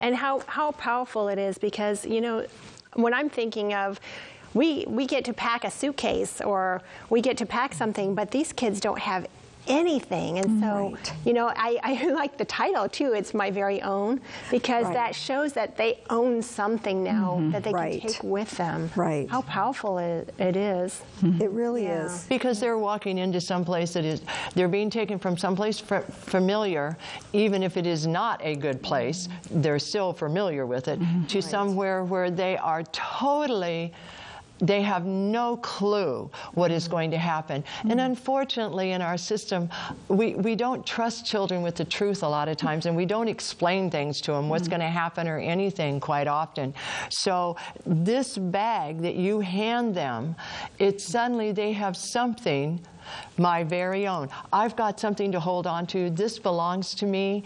And how powerful it is, because, you know, when I'm thinking of, we get to pack a suitcase or we get to pack something, but these kids don't have anything. And so, you know, I like the title too, It's My Very Own, because that shows that they own something now that they can take with them. How powerful it is. It really is. Because they're walking into some place that is, they're being taken from someplace familiar, even if it is not a good place, they're still familiar with it, to somewhere where they are totally, they have no clue what is going to happen. And unfortunately, in our system, we don't trust children with the truth a lot of times, and we don't explain things to them, what's going to happen or anything quite often. So this bag that you hand them, it's suddenly they have something, my very own. I've got something to hold on to. This belongs to me.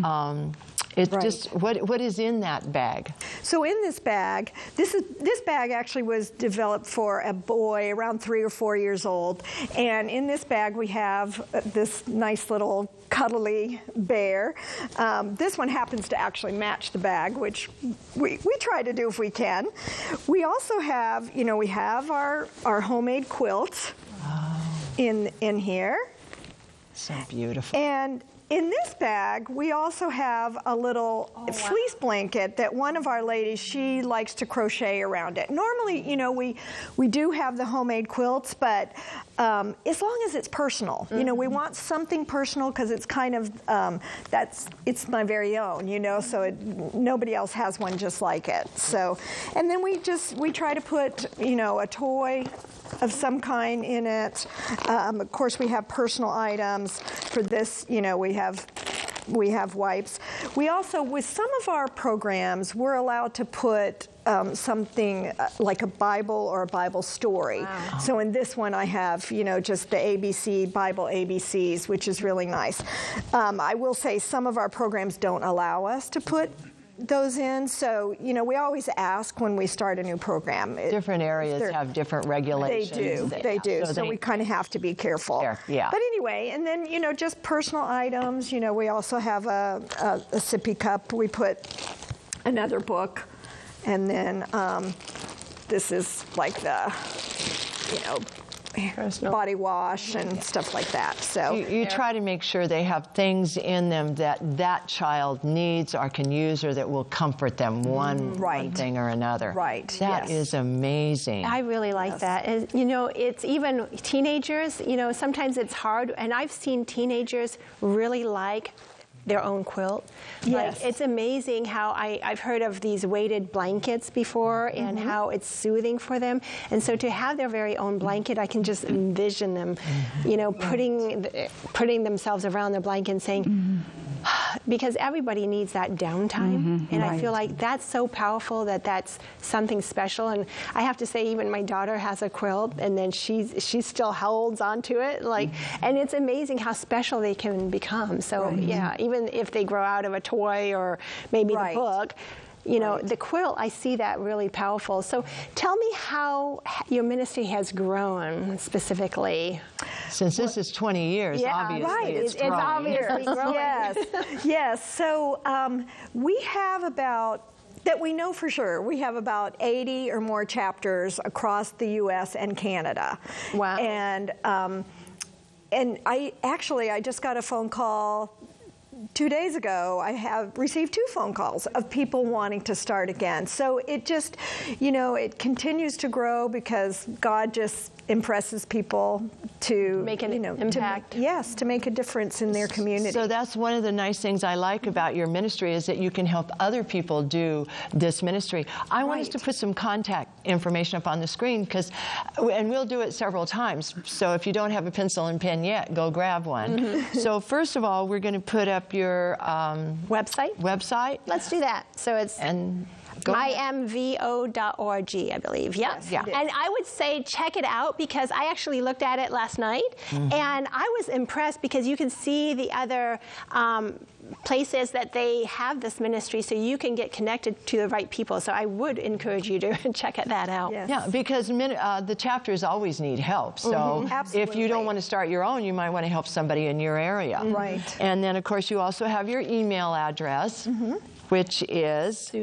It's just, what is in that bag? So in this bag, this bag actually was developed for a boy around 3 or 4 years old. And in this bag we have this nice little cuddly bear. This one happens to actually match the bag, which we try to do if we can. We also have, you know, we have our homemade quilts in here. So beautiful. And in this bag, we also have a little fleece blanket that one of our ladies, she likes to crochet around it. Normally, you know, we do have the homemade quilts, but as long as it's personal, you know, we want something personal, because it's kind of, it's my very own, you know, so nobody else has one just like it. So, and then we try to put, you know, a toy of some kind in it. Of course, we have personal items. For this, you know, we have wipes. We also, with some of our programs, we're allowed to put something like a Bible or a Bible story. So in this one I have, you know, just the ABC, Bible ABCs, which is really nice. I will say some of our programs don't allow us to put those in, so, you know, we always ask when we start a new program. Different areas have different regulations. They do. So we kind of have to be careful. Yeah. But anyway, and then, you know, just personal items. You know, we also have a sippy cup. We put another book, and then this is like the, you know, body wash and stuff like that. So you try to make sure they have things in them that child needs or can use, or that will comfort them one thing or another. That is amazing. I really like that. And, you know, it's even teenagers, you know, sometimes it's hard, and I've seen teenagers really like their own quilt. Like, it's amazing how I've heard of these weighted blankets before, and how it's soothing for them. And so to have their very own blanket, I can just envision them, you know, putting themselves around their blanket and saying, because everybody needs that downtime, and I feel like that's so powerful, that's something special. And I have to say, even my daughter has a quilt, and then she still holds on to it, like, and it's amazing how special they can become. So yeah, even if they grow out of a toy or maybe the book, you know, the quilt, I see that really powerful. So tell me how your ministry has grown specifically. Since this is 20 years, obviously it's growing. It's obviously growing. Yes. So we have about, that we know for sure, we have about 80 or more chapters across the U.S. and Canada. Wow. And I just got a phone call 2 days ago. I have received 2 phone calls of people wanting to start again. So it just, you know, it continues to grow because God just impresses people to make an impact. To make a difference in their community. So that's one of the nice things I like about your ministry, is that you can help other people do this ministry. I want us to put some contact information up on the screen, because, and we'll do it several times. So if you don't have a pencil and pen yet, go grab one. So first of all, we're going to put up your website. Let's do that. So it's imvo.org, I believe. Yes. Yeah. And I would say check it out, because I actually looked at it last night, and I was impressed, because you can see the other places that they have this ministry, so you can get connected to the right people. So I would encourage you to check that out. Yeah, because the chapters always need help. So if you don't want to start your own, you might want to help somebody in your area. Right. And then, of course, you also have your email address. which is